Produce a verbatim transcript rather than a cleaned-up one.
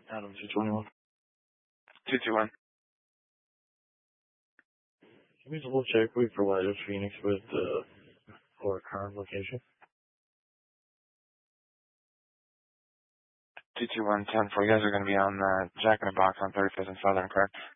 Adam two twenty-one. two two one. Can we double check we provided Phoenix with uh, our current location? two two one ten four. You guys are going to be on uh, Jack in the Box on thirty-fifth and Southern, correct?